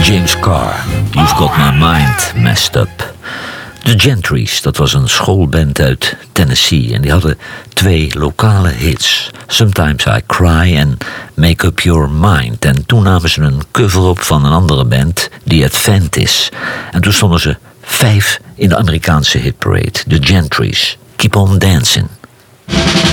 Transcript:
James Carr, You've Got My Mind Messed Up. The Gentrys, dat was een schoolband uit Tennessee. En die hadden 2 lokale hits. Sometimes I Cry en Make Up Your Mind. En toen namen ze een cover op van een andere band, The Adventists. En toen stonden ze 5 in de Amerikaanse hitparade. The Gentrys, Keep On Dancing.